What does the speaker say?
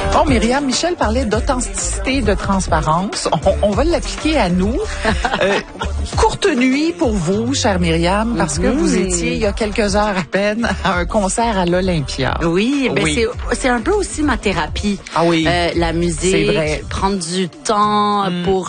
Bon, Myriam, Michel parlait d'authenticité, de transparence. On va l'appliquer à nous. Courte nuit pour vous, chère Myriam, parce que vous étiez, il y a quelques heures à peine, à un concert à l'Olympia. Oui, ben c'est un peu aussi ma thérapie. Ah oui. La musique, c'est vrai. prendre du temps pour